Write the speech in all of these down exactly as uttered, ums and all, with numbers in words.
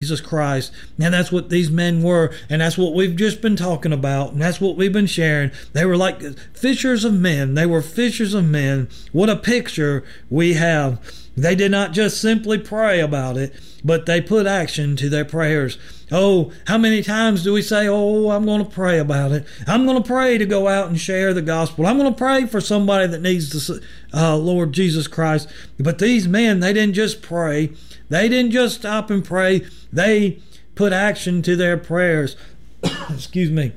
Jesus Christ. And that's what these men were, and that's what we've just been talking about, and that's what we've been sharing. They were like fishers of men. They were fishers of men. What a picture we have. They did not just simply pray about it, but they put action to their prayers. Oh, how many times do we say, oh, I'm going to pray about it. I'm going to pray to go out and share the gospel. I'm going to pray for somebody that needs the uh, Lord Jesus Christ. But these men, they didn't just pray. They didn't just stop and pray. They put action to their prayers. Excuse me.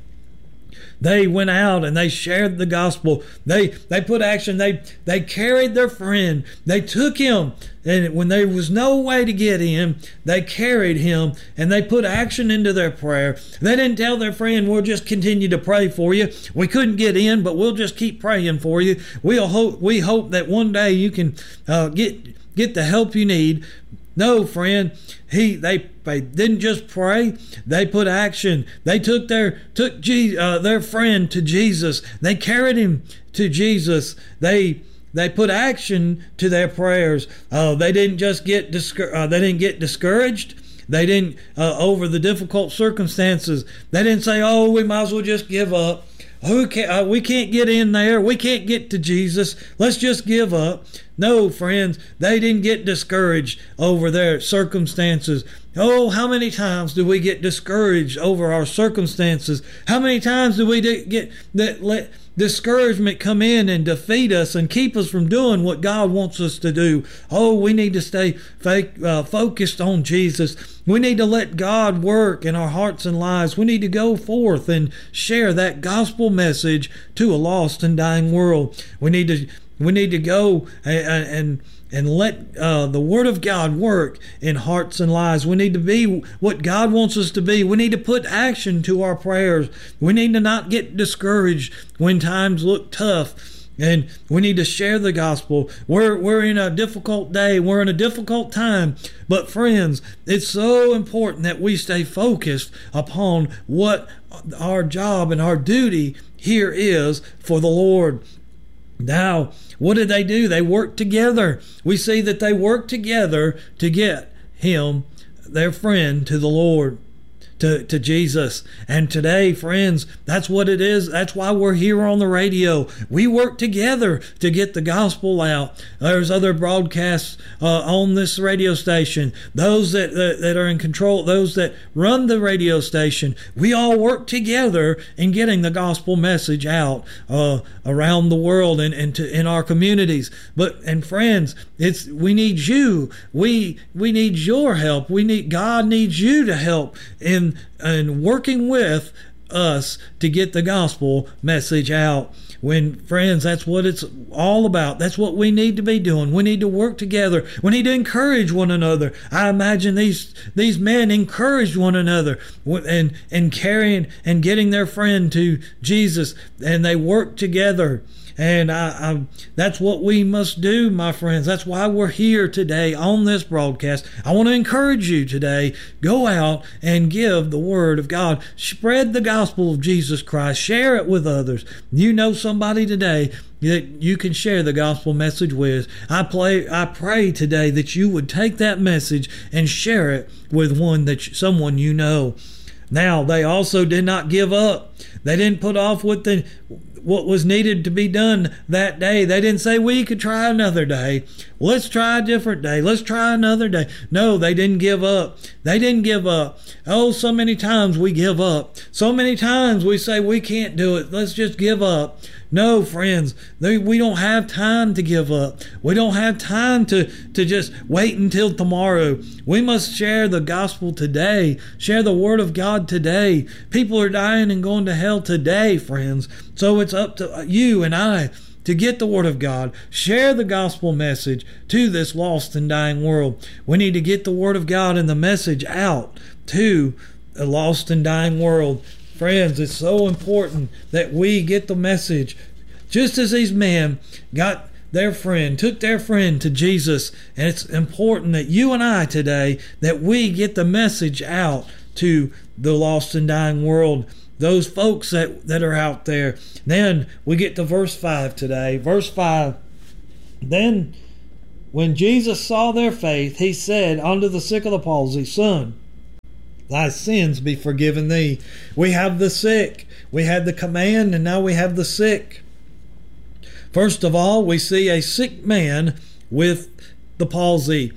They went out and they shared the gospel. They they put action. They they carried their friend. They took him, and when there was no way to get in, they carried him and they put action into their prayer. They didn't tell their friend, we'll just continue to pray for you. We couldn't get in, but we'll just keep praying for you. We'll hope we hope that one day you can uh, get get the help you need. No, friend, he they, they didn't just pray. They put action. They took their took Je- uh, their friend to Jesus. They carried him to Jesus. They they put action to their prayers. Uh, they didn't just get discour- uh, they didn't get discouraged. They didn't uh, over the difficult circumstances. They didn't say, "Oh, we might as well just give up. Who can, uh, we can't get in there. We can't get to Jesus. Let's just give up." No, friends, they didn't get discouraged over their circumstances. Oh, how many times do we get discouraged over our circumstances? How many times do we get that let discouragement come in and defeat us and keep us from doing what God wants us to do? Oh, we need to stay fake, uh, focused on Jesus. We need to let God work in our hearts and lives. We need to go forth and share that gospel message to a lost and dying world. We need to we need to go and and, and let uh, the Word of God work in hearts and lives. We need to be what God wants us to be. We need to put action to our prayers. We need to not get discouraged when times look tough. And we need to share the gospel. We're we're in a difficult day. We're in a difficult time. But friends, it's so important that we stay focused upon what our job and our duty here is for the Lord. Now, what did they do? They worked together. We see that they worked together to get him, their friend, to the Lord. To, to Jesus. And today, friends, that's what it is. That's why we're here on the radio. We work together to get the gospel out. There's other broadcasts uh, on this radio station. Those that, that, that are in control, those that run the radio station, we all work together in getting the gospel message out uh, around the world and, and to, in our communities. But, and friends, it's we need you. We we need your help. We need God needs you to help in and working with us to get the gospel message out. When, friends, that's what it's all about. That's what we need to be doing. We need to work together. We need to encourage one another. I imagine these these men encouraged one another and and carrying and getting their friend to Jesus, and they worked together. And I, I, that's what we must do, my friends. That's why we're here today on this broadcast. I want to encourage you today. Go out and give the Word of God. Spread the gospel of Jesus Christ. Share it with others. You know somebody today that you can share the gospel message with. I play. I pray today that you would take that message and share it with one that someone you know. Now, they also did not give up. They didn't put off what the what was needed to be done that day. They didn't say, we could try another day. Let's try a different day. Let's try another day. No, they didn't give up. They didn't give up. Oh, so many times we give up. So many times we say we can't do it. Let's just give up. No, friends, they, we don't have time to give up. We don't have time to, to just wait until tomorrow. We must share the gospel today. Share the Word of God today. People are dying and going to hell today, friends. So it's up to you and I to get the Word of God. Share the gospel message to this lost and dying world. We need to get the Word of God and the message out to a lost and dying world. Friends, it's so important that we get the message. Just as these men got their friend, took their friend to Jesus, and it's important that you and I today, that we get the message out to the lost and dying world, those folks that, that are out there. Then we get to verse five today. Verse five, then when Jesus saw their faith, he said unto the sick of the palsy, Son, thy sins be forgiven thee. We have the sick. We had the command, and now we have the sick. First of all, we see a sick man with the palsy.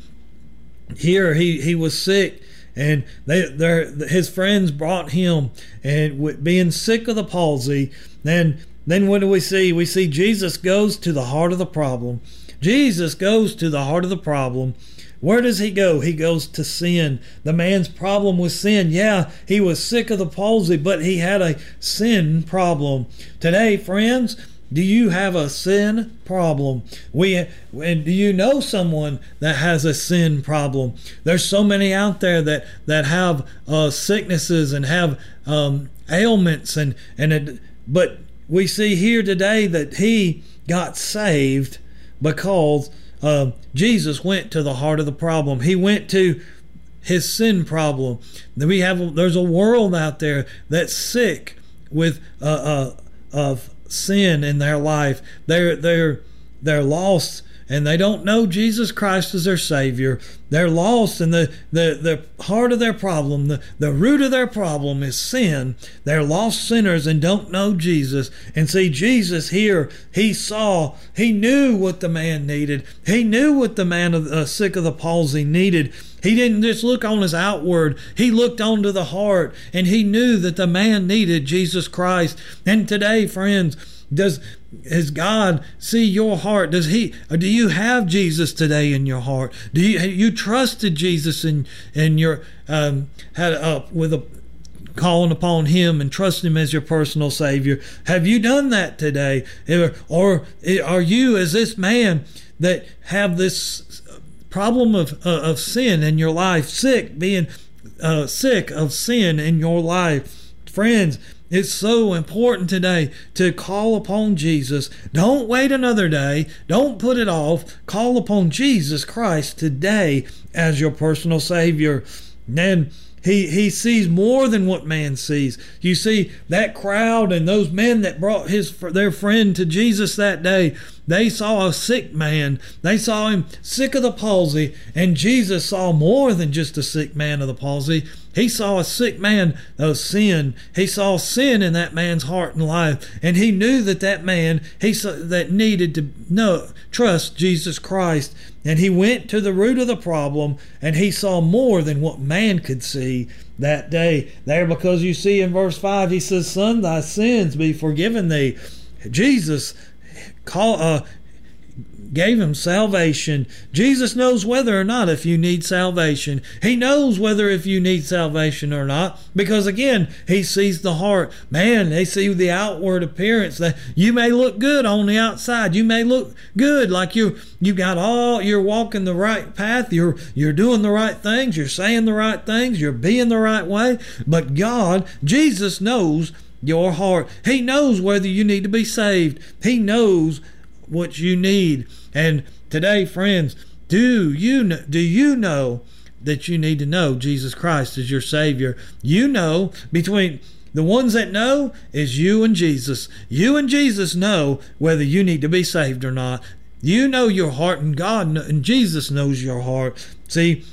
Here he, he was sick, and they, his friends brought him, and with being sick of the palsy. Then, then what do we see? We see Jesus goes to the heart of the problem. Jesus goes to the heart of the problem. Where does he go? He goes to sin. The man's problem was sin. Yeah, he was sick of the palsy, but he had a sin problem. Today, friends, do you have a sin problem? We and do you know someone that has a sin problem? There's so many out there that that have uh, sicknesses and have um, ailments, and and it, but we see here today that he got saved because uh, Jesus went to the heart of the problem. He went to his sin problem. We have there's a world out there that's sick with uh, uh, of sin in their life. They're they're they're lost, and they don't know Jesus Christ as their Savior. They're lost, and the the the heart of their problem, the, the root of their problem is sin. They're lost sinners and don't know Jesus. And see, Jesus here, he saw, he knew what the man needed. He knew what the man of, uh, sick of the palsy needed. He didn't just look on his outward. He looked onto the heart, and he knew that the man needed Jesus Christ. And today, friends, does Does God see your heart? Does He? Or do you have Jesus today in your heart? Do you you trusted Jesus in in your um had up with a calling upon Him and trusting Him as your personal Savior? Have you done that today, or, or are you as this man that have this problem of uh, of sin in your life, sick being uh, sick of sin in your life, friends? It's so important today to call upon Jesus. Don't wait another day. Don't put it off. Call upon Jesus Christ today as your personal Savior. Then he, he sees more than what man sees. You see, that crowd and those men that brought his their friend to Jesus that day, they saw a sick man. They saw him sick of the palsy, and Jesus saw more than just a sick man of the palsy. He saw a sick man of sin. He saw sin in that man's heart and life, and he knew that that man he saw, that needed to know trust Jesus Christ. And he went to the root of the problem, and he saw more than what man could see that day. There, because you see in verse five, he says, "Son, thy sins be forgiven thee." Jesus call uh gave him salvation. Jesus knows whether or not if you need salvation. He knows whether if you need salvation or not, because again, he sees the heart. Man, they see the outward appearance. That you may look good on the outside. You may look good, like you you got all you're walking the right path. You're you're doing the right things. You're saying the right things. You're being the right way. But God, Jesus knows your heart. He knows whether you need to be saved. He knows what you need. And today, friends, do you know, do you know that you need to know Jesus Christ as your Savior? You know, between the ones that know is you and Jesus. You and Jesus know whether you need to be saved or not. You know your heart, and God and Jesus knows your heart. See,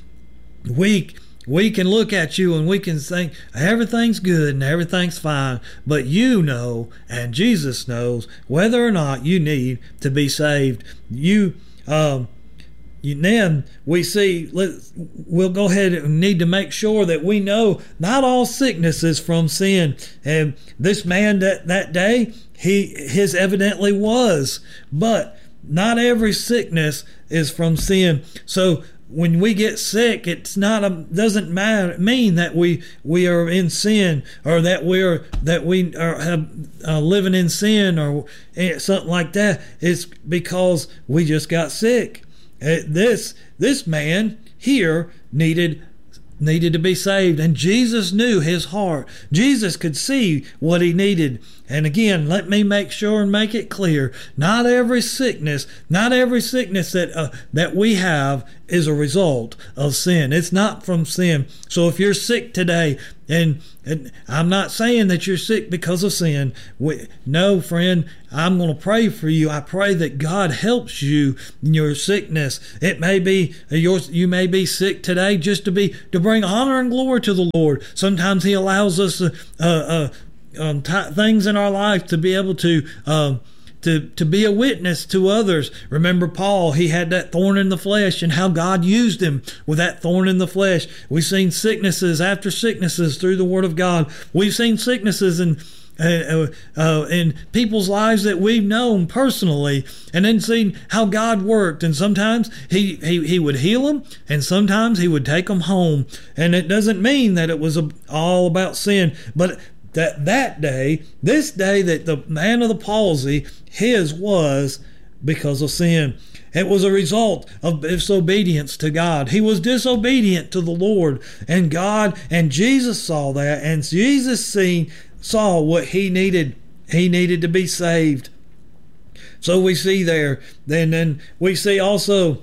we We can look at you and we can think everything's good and everything's fine, but you know, and Jesus knows, whether or not you need to be saved. You, um, you then we see, let, we'll go ahead and need to make sure that we know not all sickness is from sin. And this man that, that day, he his evidently was, but not every sickness is from sin. So when we get sick, it's not a doesn't matter mean that we we are in sin, or that we're that we are have, uh, living in sin, or something like that. It's because we just got sick. Uh, this this man here needed needed to be saved, and Jesus knew his heart. Jesus could see what he needed. And again, let me make sure and make it clear, not every sickness, not every sickness that uh, that we have is a result of sin. It's not from sin. So if you're sick today And, and I'm not saying that you're sick because of sin. We, no, friend, I'm going to pray for you. I pray that God helps you in your sickness. It may be yours. You may be sick today just to be to bring honor and glory to the Lord. Sometimes He allows us uh, uh, um, t- things in our life to be able to. Uh, To, to be a witness to others. Remember Paul, he had that thorn in the flesh and how God used him with that thorn in the flesh. We've seen sicknesses after sicknesses through the Word of God. We've seen sicknesses in Uh, uh, in people's lives that we've known personally, and then seen how God worked. And sometimes he, he, he would heal them, and sometimes He would take them home. And it doesn't mean that it was a, all about sin, but that that day, this day that the man of the palsy, his was because of sin. It was a result of disobedience to God. He was disobedient to the Lord, and God and Jesus saw that, and Jesus seen saw what he needed. He needed to be saved. So we see there. Then then we see also,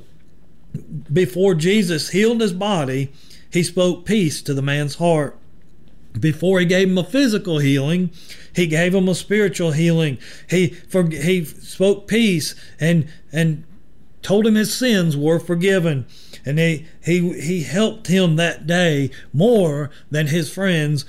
before Jesus healed his body, He spoke peace to the man's heart. Before He gave him a physical healing, He gave him a spiritual healing. He for, he spoke peace and and told him his sins were forgiven. And he he he helped him that day more than his friends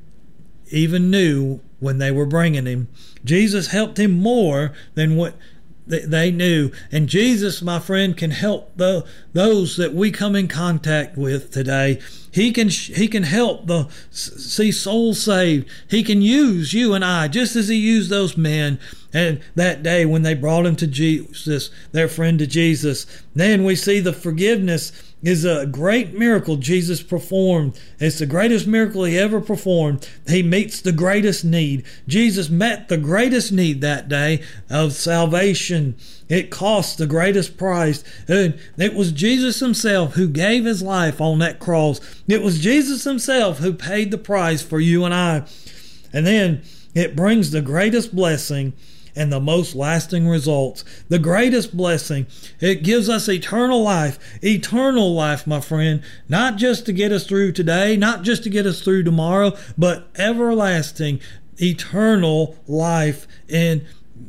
even knew when they were bringing him. Jesus helped him more than what they knew. And Jesus, my friend, can help the, those that we come in contact with today. He can he can help the see souls saved. He can use you and I, just as He used those men and that day when they brought him to Jesus, their friend to Jesus. Then we see the forgiveness is a great miracle Jesus performed. It's the greatest miracle He ever performed. He meets the greatest need. Jesus met the greatest need that day of salvation. It cost the greatest price. It was Jesus Himself who gave His life on that cross. It was Jesus Himself who paid the price for you and I. And then it brings the greatest blessing and the most lasting results. The greatest blessing. It gives us eternal life. Eternal life, my friend. Not just to get us through today, not just to get us through tomorrow, but everlasting, eternal life. And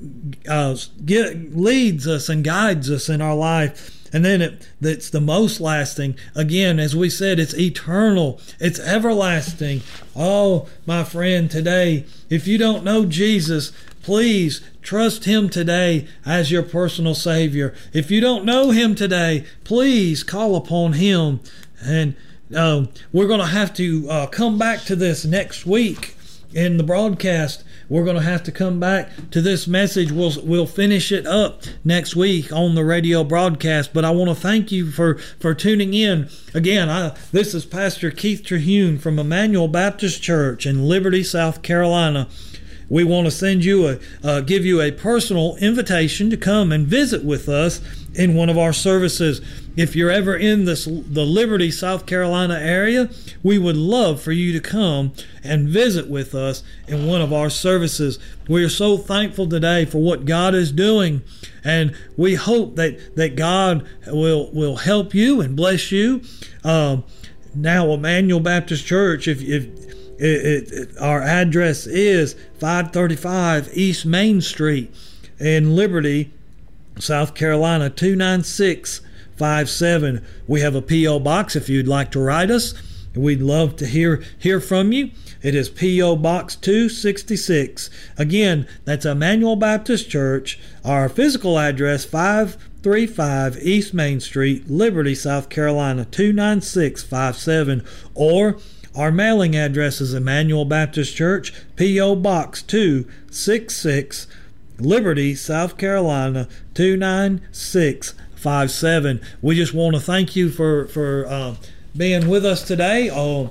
uh, get, leads us and guides us in our life. And then it, it's the most lasting. Again, as we said, it's eternal. It's everlasting. Oh, my friend, today, if you don't know Jesus, please trust Him today as your personal Savior. If you don't know Him today, please call upon Him. And uh, we're going to have to uh, come back to this next week in the broadcast. We're going to have to come back to this message. We'll we'll finish it up next week on the radio broadcast. But I want to thank you for, for tuning in. Again, I, this is Pastor Keith Terhune from Emmanuel Baptist Church in Liberty, South Carolina. We want to send you a, uh, give you a personal invitation to come and visit with us in one of our services. If you're ever in this, the Liberty, South Carolina area, we would love for you to come and visit with us in one of our services. We are so thankful today for what God is doing, and we hope that, that God will, will help you and bless you. Um, now, Emmanuel Baptist Church, if, if It, it, it, our address is five thirty-five East Main Street in Liberty, South Carolina, two nine six five seven. We have a P O box if you'd like to write us. We'd love to hear hear from you. It is P O Box two sixty-six. Again, that's Emmanuel Baptist Church. Our physical address, five thirty-five East Main Street, Liberty, South Carolina, two nine six five seven. Or our mailing address is Emmanuel Baptist Church, P O Box two sixty-six, Liberty, South Carolina, two nine six five seven. We just want to thank you for, for uh, being with us today. Uh,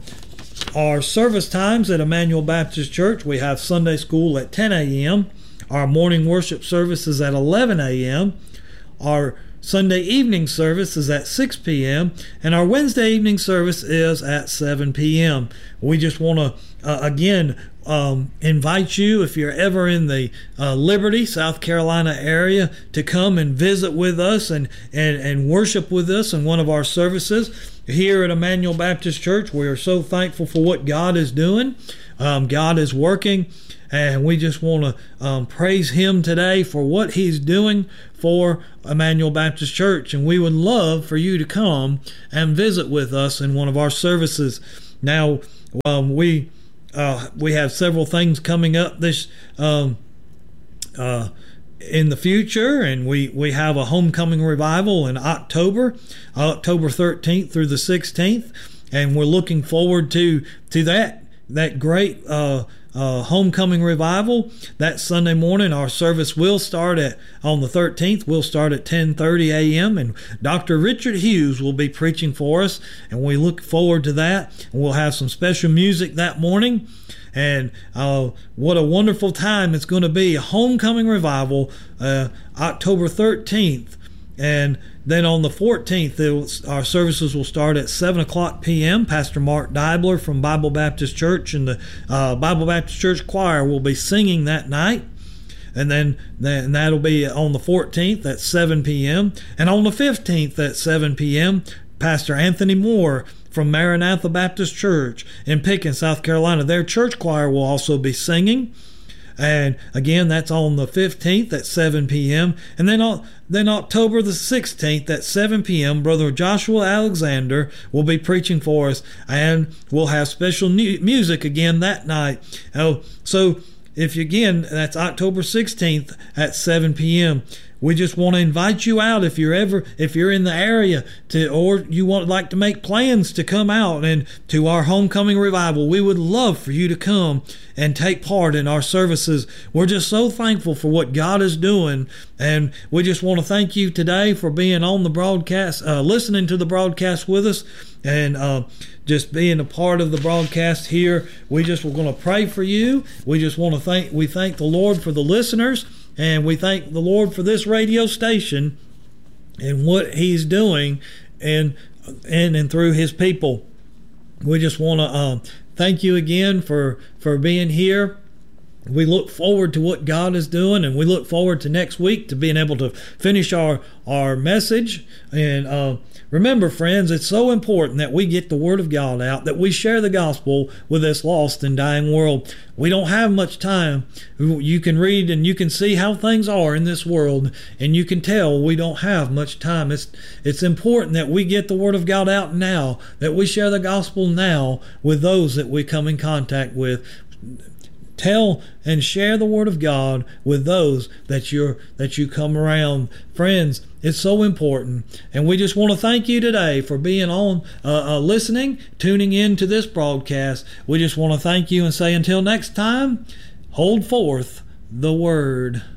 our service times at Emmanuel Baptist Church, we have Sunday school at ten a.m. Our morning worship service is at eleven a.m. Our Sunday evening service is at six p.m. and our Wednesday evening service is at seven p.m. We just want to, uh, again, Um, invite you, if you're ever in the uh, Liberty, South Carolina area, to come and visit with us and, and, and worship with us in one of our services here at Emmanuel Baptist Church. We are so thankful for what God is doing. Um, God is working, and we just want to um, praise Him today for what He's doing for Emmanuel Baptist Church. And we would love for you to come and visit with us in one of our services. Now, um, we... Uh, we have several things coming up this um, uh, in the future, and we, we have a homecoming revival in October, October thirteenth through the sixteenth, and we're looking forward to to that that great uh, uh, homecoming revival. That Sunday morning, our service will start at on the thirteenth. We'll start at ten thirty a.m. and Doctor Richard Hughes will be preaching for us, and we look forward to that. And we'll have some special music that morning, and uh, what a wonderful time it's going to be! A homecoming revival, uh, October thirteenth. And then on the fourteenth, will, our services will start at seven o'clock p.m. Pastor Mark Deibler from Bible Baptist Church and the uh, Bible Baptist Church Choir will be singing that night. And then, then that'll be on the fourteenth at seven p.m. And on the fifteenth at seven p.m., Pastor Anthony Moore from Maranatha Baptist Church in Pickens, South Carolina. Their church choir will also be singing. And again, that's on the fifteenth at seven p.m. And then on, then October the sixteenth at seven p.m., Brother Joshua Alexander will be preaching for us, and we'll have special new music again that night. Oh, so if you, again, that's October sixteenth at seven p.m. We just want to invite you out if you're ever if you're in the area to, or you want like to make plans to come out and to our homecoming revival. We would love for you to come and take part in our services. We're just so thankful for what God is doing, and we just want to thank you today for being on the broadcast, uh, listening to the broadcast with us, and uh, just being a part of the broadcast here. We just were going to pray for you. We just want to thank we thank the Lord for the listeners. And we thank the Lord for this radio station and what He's doing and and, and through His people. We just want to uh, thank you again for, for being here. We look forward to what God is doing, and we look forward to next week to being able to finish our, our message. And uh, remember, friends, it's so important that we get the Word of God out, that we share the gospel with this lost and dying world. We don't have much time. You can read and you can see how things are in this world, and you can tell we don't have much time. It's, it's important that we get the Word of God out now, that we share the gospel now with those that we come in contact with. Tell and share the Word of God with those that you're that you come around. Friends, it's so important. And we just want to thank you today for being on, uh, uh, listening, tuning in to this broadcast. We just want to thank you and say until next time, hold forth the Word.